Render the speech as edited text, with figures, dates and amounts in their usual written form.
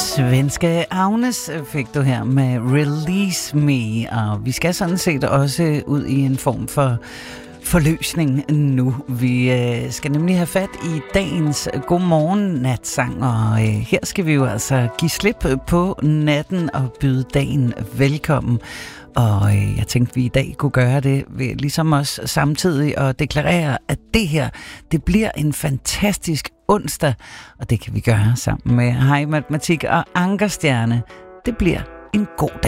Svenske Agnes fik du her med Release Me, og vi skal sådan set også ud i en form for forløsning nu. Vi skal nemlig have fat i dagens godmorgen-natsang, og her skal vi jo altså give slip på natten og byde dagen velkommen. Og jeg tænkte, vi i dag kunne gøre det ved ligesom os samtidig og deklarere, at det her, det bliver en fantastisk onsdag, og det kan vi gøre sammen med Hej Matematik og Ankerstjerne. Det bliver en god dag.